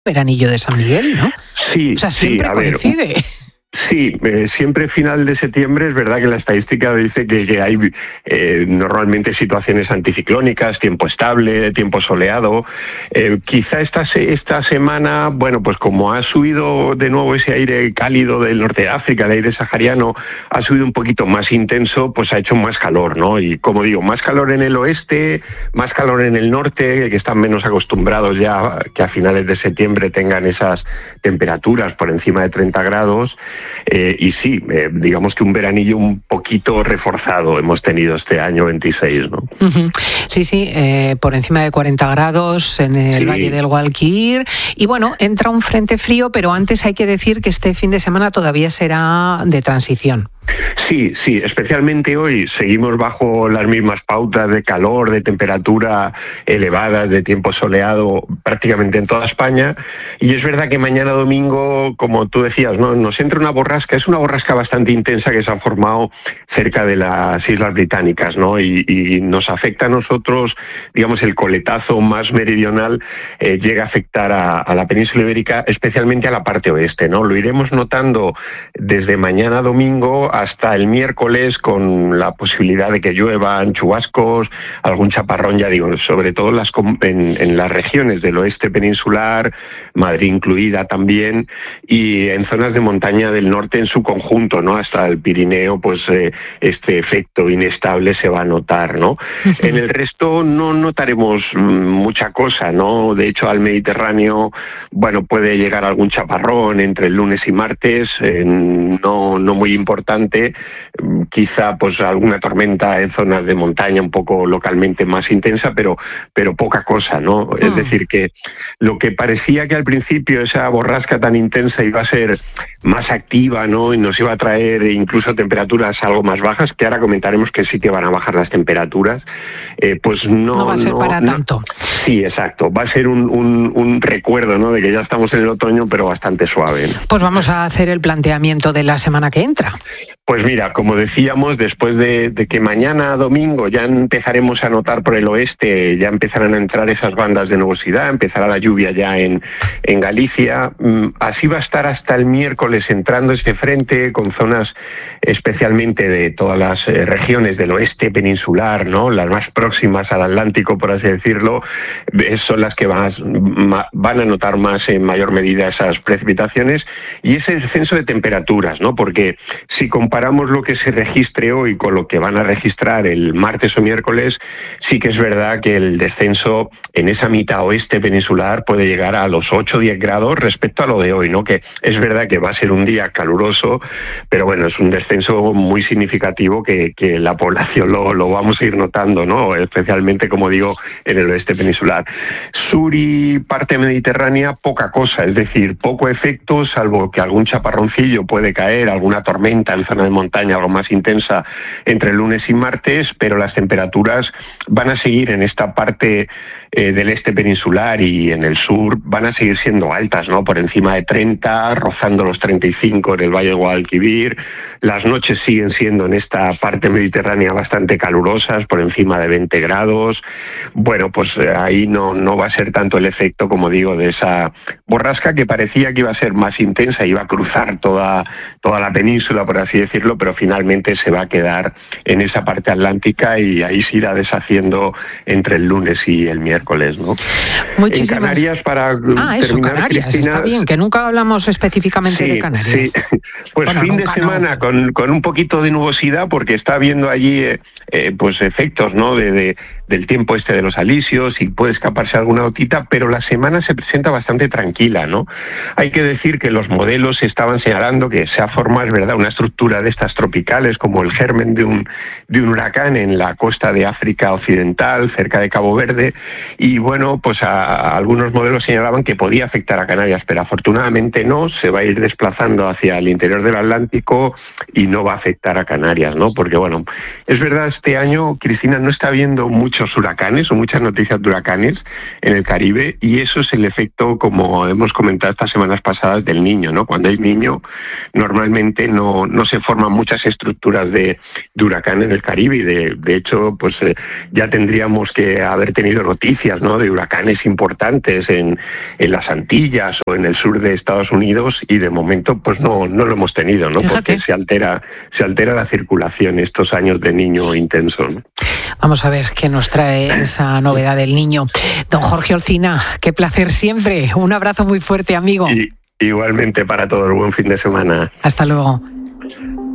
veranillo de San Miguel, ¿no? Sí, o sea, siempre coincide. Sí, siempre final de septiembre es verdad que la estadística dice que hay normalmente situaciones anticiclónicas, tiempo estable, tiempo soleado. Quizá esta semana, bueno, pues como ha subido de nuevo ese aire cálido del norte de África, el aire sahariano, ha subido un poquito más intenso, pues ha hecho más calor, ¿no? Y como digo, más calor en el oeste, más calor en el norte, que están menos acostumbrados ya que a finales de septiembre tengan esas temperaturas por encima de 30 grados. Y sí, digamos que un veranillo un poquito reforzado hemos tenido este año 26, ¿no? Uh-huh. Sí, por encima de 40 grados en el Valle del Guadalquivir. Y bueno, entra un frente frío, pero antes hay que decir que este fin de semana todavía será de transición. Sí, especialmente hoy seguimos bajo las mismas pautas de calor, de temperatura elevadas, de tiempo soleado prácticamente en toda España. Y es verdad que mañana domingo, como tú decías, ¿no?, nos entra una borrasca. Es una borrasca bastante intensa que se ha formado cerca de las Islas Británicas, ¿no? Y nos afecta a nosotros, digamos, el coletazo más meridional llega a afectar a la península ibérica, especialmente a la parte oeste, ¿no? Lo iremos notando desde mañana domingo hasta el miércoles, con la posibilidad de que lluevan chubascos, algún chaparrón, ya digo, sobre todo en las regiones del oeste peninsular, Madrid incluida también, y en zonas de montaña del norte en su conjunto, ¿no? Hasta el Pirineo, pues este efecto inestable se va a notar, ¿no? Uh-huh. En el resto no notaremos mucha cosa, ¿no? De hecho, al Mediterráneo, bueno, puede llegar algún chaparrón entre el lunes y martes, no muy importante. Quizá pues alguna tormenta en zonas de montaña un poco localmente más intensa, pero poca cosa, ¿no? Es decir, que lo que parecía que al principio esa borrasca tan intensa iba a ser más activa, ¿no?, y nos iba a traer incluso temperaturas algo más bajas, que ahora comentaremos que sí que van a bajar las temperaturas, pues no va a ser para tanto. Sí, exacto. Va a ser un recuerdo, ¿no?, de que ya estamos en el otoño, pero bastante suave, ¿no? Pues vamos a hacer el planteamiento de la semana que entra. Pues mira, como decíamos, después de que mañana domingo ya empezaremos a notar por el oeste, ya empezarán a entrar esas bandas de nubosidad, empezará la lluvia ya en Galicia. Así va a estar hasta el miércoles entrando este frente, con zonas especialmente de todas las regiones del oeste peninsular, ¿no?, las más próximas al Atlántico, por así decirlo, son las que van a notar más en mayor medida esas precipitaciones y ese descenso de temperaturas, ¿no? Porque si comparamos lo que se registre hoy con lo que van a registrar el martes o miércoles, sí que es verdad que el descenso en esa mitad oeste peninsular puede llegar a los 8 o 10 grados respecto a lo de hoy, ¿no? Que es verdad que va a ser un día caluroso, pero bueno, es un descenso muy significativo que la población lo vamos a ir notando, ¿no? Especialmente, como digo, en el oeste peninsular. Sur y parte mediterránea, poca cosa, es decir, poco efecto, salvo que algún chaparroncillo puede caer, alguna tormenta en zona de montaña, algo más intensa entre lunes y martes, pero las temperaturas van a seguir en esta parte del este peninsular y en el sur van a seguir siendo altas, ¿no? Por encima de 30, rozando los 35 en el Valle del Guadalquivir. Las noches siguen siendo en esta parte mediterránea bastante calurosas, por encima de 20 grados. Bueno, pues ahí no va a ser tanto el efecto, como digo, de esa borrasca que parecía que iba a ser más intensa, iba a cruzar toda la península, por así decirlo, pero finalmente se va a quedar en esa parte atlántica y ahí se irá deshaciendo entre el lunes y el miércoles, ¿no? Muchísimas. En Canarias, para terminar, Canarias, Cristina, está bien, que nunca hablamos específicamente de Canarias. Sí. Pues bueno, fin de semana con un poquito de nubosidad, porque está habiendo allí pues efectos, ¿no?, del tiempo este de los alisios, y puede escaparse alguna gotita, pero la semana se presenta bastante tranquila, ¿no? Hay que decir que los modelos estaban señalando que se ha formado, es verdad, una estructura de estas tropicales, como el germen de un huracán en la costa de África Occidental, cerca de Cabo Verde, y bueno, pues algunos modelos señalaban que podía afectar a Canarias, pero afortunadamente no, se va a ir desplazando hacia el interior del Atlántico y no va a afectar a Canarias, ¿no? Porque bueno, es verdad, este año, Cristina, no está habiendo muchos huracanes o muchas noticias de huracanes en el Caribe, y eso es el efecto, como hemos comentado estas semanas pasadas, del Niño, ¿no? Cuando hay Niño, normalmente no se forma forman muchas estructuras de huracán en el Caribe y de hecho pues ya tendríamos que haber tenido noticias, ¿no?, de huracanes importantes en las Antillas o en el sur de Estados Unidos, y de momento pues no lo hemos tenido, ¿no? Porque se altera la circulación estos años de Niño intenso, ¿no? Vamos a ver qué nos trae esa novedad del Niño. Don Jorge Olcina, qué placer siempre. Un abrazo muy fuerte, amigo. Y igualmente para todos, buen fin de semana. Hasta luego.